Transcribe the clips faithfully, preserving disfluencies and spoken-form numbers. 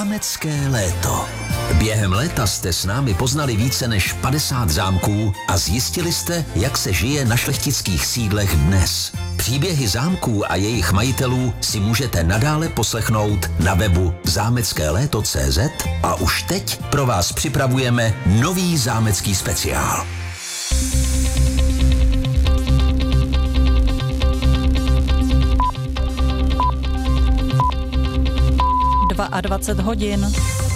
Zámecké léto. Během léta jste s námi poznali více než padesát zámků a zjistili jste, jak se žije na šlechtických sídlech dnes. Příběhy zámků a jejich majitelů si můžete nadále poslechnout na webu zámecké léto tečka cé zet a už teď pro vás připravujeme nový zámecký speciál. dvacet dva hodin.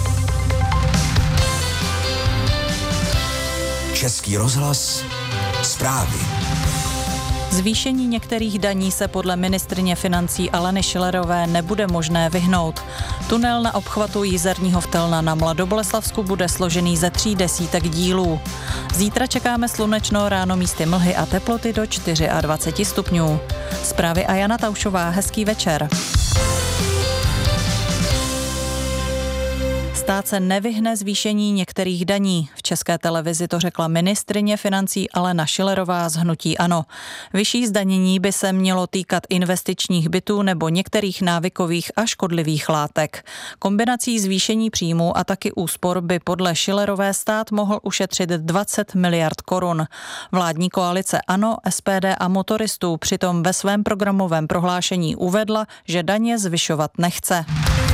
Český rozhlas, zprávy. Zvýšení některých daní se podle ministryně financí Aleny Schillerové nebude možné vyhnout. Tunel na obchvatu Jizerního Vtelna na Mladoboleslavsku bude složený ze tří desítek dílů. Zítra čekáme slunečno, ráno místy mlhy a teploty do dvacet čtyři stupňů. Zprávy a Jana Taušová, hezký večer. Stát se nevyhne zvýšení některých daní. V České televizi to řekla ministryně financí Alena Schillerová z hnutí ANO. Vyšší zdanění by se mělo týkat investičních bytů nebo některých návykových a škodlivých látek. Kombinací zvýšení příjmů a taky úspor by podle Schillerové stát mohl ušetřit dvacet miliard korun. Vládní koalice ANO, S P D a motoristů přitom ve svém programovém prohlášení uvedla, že daně zvyšovat nechce.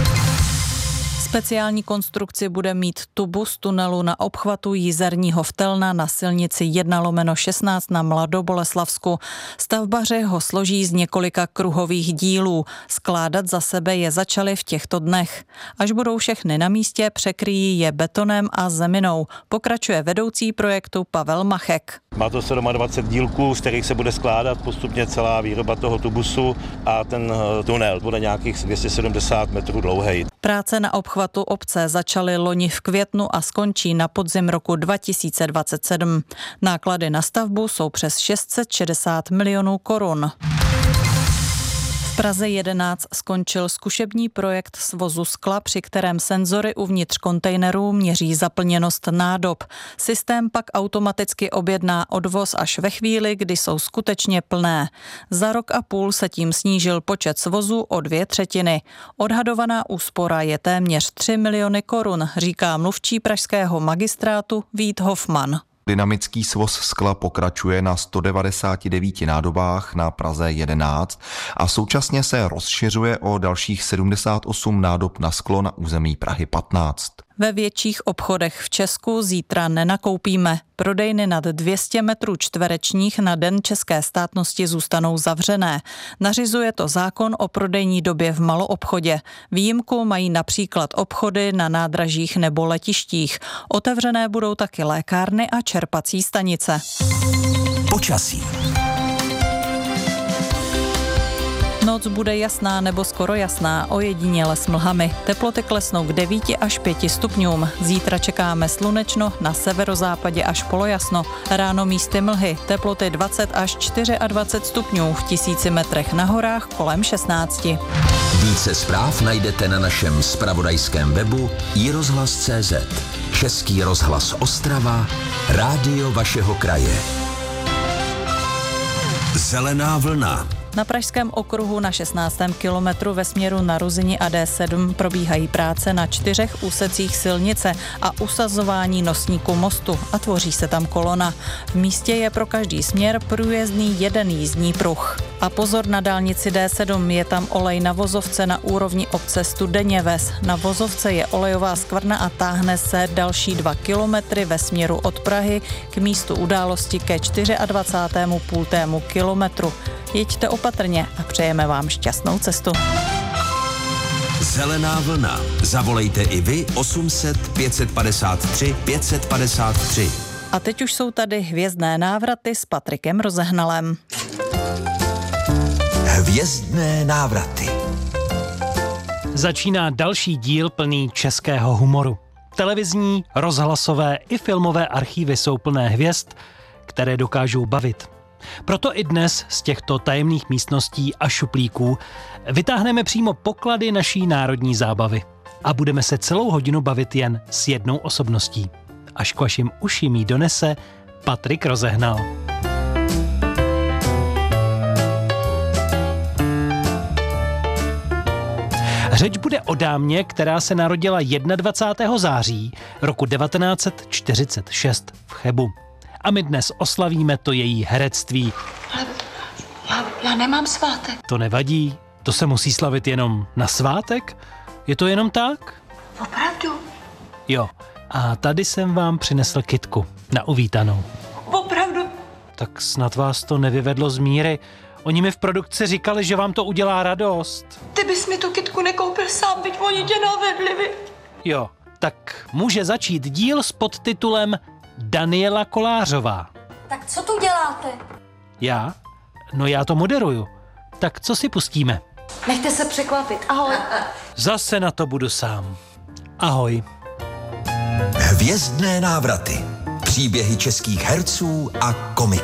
Speciální konstrukci bude mít tubus tunelu na obchvatu Jizerního Vtelna na silnici jedna lomeno šestnáct na Mladoboleslavsku. Stavbaři ho složí z několika kruhových dílů. Skládat za sebe je začali v těchto dnech. Až budou všechny na místě, překryjí je betonem a zeminou. Pokračuje vedoucí projektu Pavel Machek. Má to dvacet sedm dílků, z kterých se bude skládat postupně celá výroba toho tubusu a ten tunel bude nějakých dvě stě sedmdesát metrů dlouhý. Práce na obchvatu obce začaly loni v květnu a skončí na podzim roku dva tisíce dvacet sedm. Náklady na stavbu jsou přes šest set šedesát milionů korun. V Praze jedenáct skončil zkušební projekt svozu skla, při kterém senzory uvnitř kontejnerů měří zaplněnost nádob. Systém pak automaticky objedná odvoz až ve chvíli, kdy jsou skutečně plné. Za rok a půl se tím snížil počet svozů o dvě třetiny. Odhadovaná úspora je téměř tři miliony korun, říká mluvčí pražského magistrátu Vít Hofman. Dynamický svoz skla pokračuje na sto devadesát devět nádobách na Praze jedenáct a současně se rozšiřuje o dalších sedmdesát osm nádob na sklo na území Prahy patnáct. Ve větších obchodech v Česku zítra nenakoupíme. Prodejny nad dvě stě metrů čtverečních na Den české státnosti zůstanou zavřené. Nařizuje to zákon o prodejní době v maloobchodě. Výjimku mají například obchody na nádražích nebo letištích. Otevřené budou taky lékárny a čerpací stanice. Počasí. Noc bude jasná nebo skoro jasná, ojediněle s mlhami. Teploty klesnou k devíti až pěti stupňům. Zítra čekáme slunečno, na severozápadě až polojasno. Ráno místy mlhy, teploty dvacet až dvacet čtyři stupňů, v tisíci metrech na horách kolem šestnácti. Více zpráv najdete na našem zpravodajském webu i rozhlas tečka cé zet. Český rozhlas Ostrava, rádio vašeho kraje. Zelená vlna. Na Pražském okruhu na šestnáctém kilometru ve směru na Ruzini a D sedm probíhají práce na čtyřech úsecích silnice a usazování nosníku mostu a tvoří se tam kolona. V místě je pro každý směr průjezdný jeden jízdní pruh. A pozor na dálnici D sedm, je tam olej na vozovce na úrovni obce Studeněves. Na vozovce je olejová skvrna a táhne se další dva kilometry ve směru od Prahy k místu události ke dvacátému čtvrtému půltému kilometru. Jeďte opatrně a přejeme vám šťastnou cestu. Zelená vlna. Zavolejte i vy osm set pět set padesát tři pět set padesát tři. A teď už jsou tady hvězdné návraty s Patrikem Rozehnalem. Hvězdné návraty. Začíná další díl plný českého humoru. Televizní, rozhlasové i filmové archívy jsou plné hvězd, které dokážou bavit. Proto i dnes z těchto tajemných místností a šuplíků vytáhneme přímo poklady naší národní zábavy. A budeme se celou hodinu bavit jen s jednou osobností. Až k vašim uším jí donese Patrik Rozehnal. Řeč bude o dámě, která se narodila dvacátého prvního září roku devatenáct set čtyřicet šest v Chebu. A my dnes oslavíme to její herectví. Ale já, já nemám svátek. To nevadí, to se musí slavit jenom na svátek? Je to jenom tak? Opravdu? Jo, a tady jsem vám přinesl kytku na uvítanou. Opravdu? Tak snad vás to nevyvedlo z míry. Oni mi v produkci říkali, že vám to udělá radost. Ty bys mi tu kytku nekoupil sám, byť oni tě navedli, vy. Jo, tak může začít díl s podtitulem Daniela Kolářová. Tak co tu děláte? Já? No já to moderuju. Tak co si pustíme? Nechte se překvapit, ahoj. Zase na to budu sám. Ahoj. Hvězdné návraty. Příběhy českých herců a komiků.